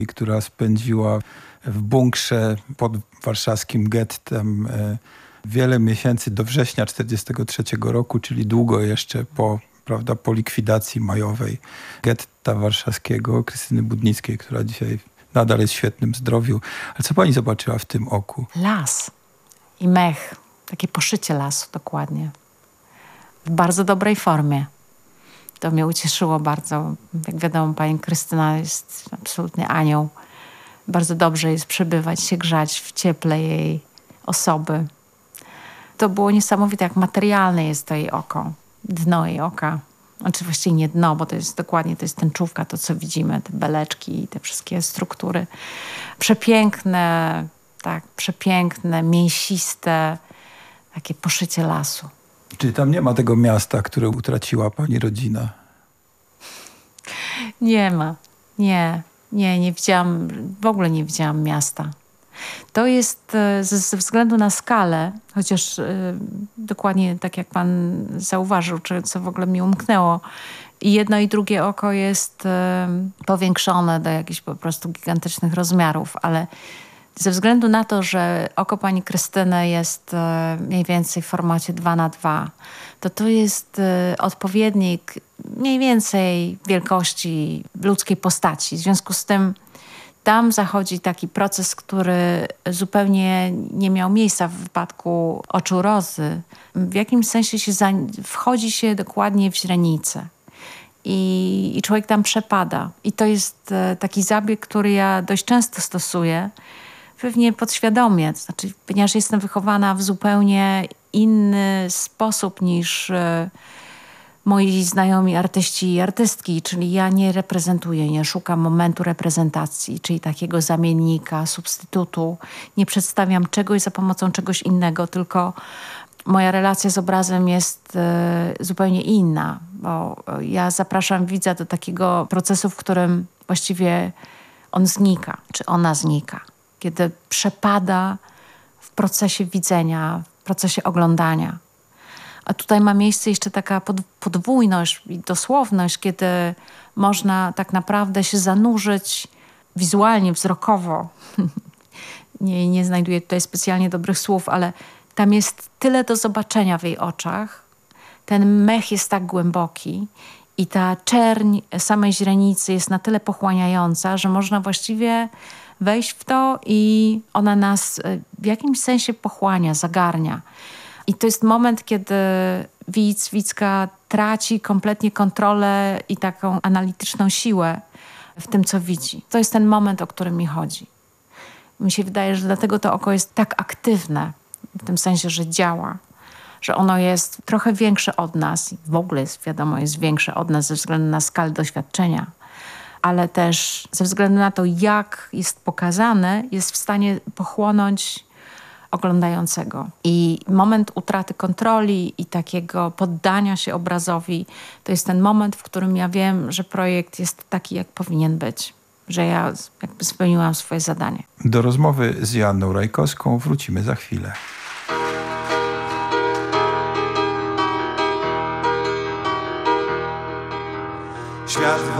i która spędziła w bunkrze pod warszawskim gettem wiele miesięcy do września 1943 roku, czyli długo jeszcze po likwidacji majowej getta warszawskiego, Krystyny Budnickiej, która dzisiaj nadal jest w świetnym zdrowiu. Ale co pani zobaczyła w tym oku? Las i mech. Takie poszycie lasu dokładnie. W bardzo dobrej formie. To mnie ucieszyło bardzo. Jak wiadomo, pani Krystyna jest absolutnie anioł. Bardzo dobrze jest przebywać się, grzać w cieple jej osoby. To było niesamowite, jak materialne jest to jej oko. Dno jej oka. Oczywiście nie dno, bo to jest dokładnie, to jest tęczówka, to co widzimy, te beleczki, te wszystkie struktury. Przepiękne, tak, przepiękne, mięsiste, takie poszycie lasu. Czyli tam nie ma tego miasta, które utraciła pani rodzina? Nie ma. Nie widziałam, w ogóle nie widziałam miasta. To jest ze względu na skalę, chociaż dokładnie tak jak pan zauważył, czy co w ogóle mi umknęło, i jedno i drugie oko jest powiększone do jakichś po prostu gigantycznych rozmiarów, ale ze względu na to, że oko pani Krystyny jest mniej więcej w formacie 2x2, to jest odpowiednik mniej więcej wielkości ludzkiej postaci. W związku z tym tam zachodzi taki proces, który zupełnie nie miał miejsca w wypadku oczu Rozy. W jakimś sensie wchodzi się dokładnie w źrenicę. I człowiek tam przepada. I to jest taki zabieg, który ja dość często stosuję, pewnie podświadomie. To znaczy, ponieważ jestem wychowana w zupełnie inny sposób niż moi znajomi artyści i artystki, czyli ja nie reprezentuję, nie szukam momentu reprezentacji, czyli takiego zamiennika, substytutu. Nie przedstawiam czegoś za pomocą czegoś innego, tylko moja relacja z obrazem jest zupełnie inna, bo ja zapraszam widza do takiego procesu, w którym właściwie on znika, czy ona znika. Kiedy przepada w procesie widzenia, w procesie oglądania. A tutaj ma miejsce jeszcze taka podwójność i dosłowność, kiedy można tak naprawdę się zanurzyć wizualnie, wzrokowo. Nie znajduję tutaj specjalnie dobrych słów, ale tam jest tyle do zobaczenia w jej oczach. Ten mech jest tak głęboki i ta czerń samej źrenicy jest na tyle pochłaniająca, że można właściwie wejść w to i ona nas w jakimś sensie pochłania, zagarnia. I to jest moment, kiedy widzka traci kompletnie kontrolę i taką analityczną siłę w tym, co widzi. To jest ten moment, o którym mi chodzi. Mi się wydaje, że dlatego to oko jest tak aktywne, w tym sensie, że działa, że ono jest trochę większe od nas. W ogóle jest, wiadomo, jest większe od nas ze względu na skalę doświadczenia, ale też ze względu na to, jak jest pokazane, jest w stanie pochłonąć oglądającego. I moment utraty kontroli i takiego poddania się obrazowi, to jest ten moment, w którym ja wiem, że projekt jest taki, jak powinien być. Że ja jakby spełniłam swoje zadanie. Do rozmowy z Joanną Rajkowską wrócimy za chwilę. Świat